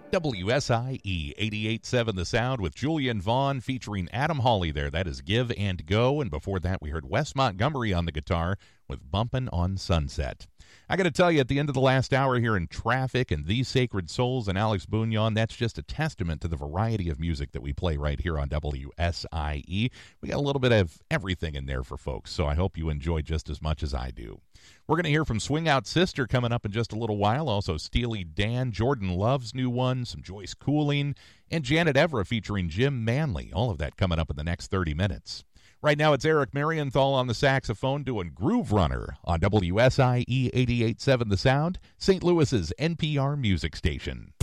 WSIE 88.7 The Sound with Julian Vaughn featuring Adam Hawley there. That is Give and Go. And before that, we heard Wes Montgomery on the guitar with Bumpin' on Sunset. I got to tell you, at the end of the last hour here in Traffic and These Sacred Souls and Alex Bugnon, that's just a testament to the variety of music that we play right here on WSIE. We got a little bit of everything in there for folks, so I hope you enjoy just as much as I do. We're going to hear from Swing Out Sister coming up in just a little while. Also, Steely Dan, Jordan Love's new one, some Joyce Cooling, and Janet Evra featuring Jim Manley. All of that coming up in the next 30 minutes. Right now, it's Eric Marienthal on the saxophone doing Groove Runner on WSIE 88.7 The Sound, St. Louis's NPR music station.